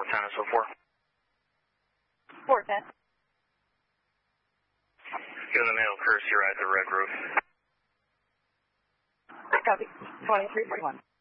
10 and so forth. 410. Give the mail courtesy ride to Red Roof. Copy. 2341.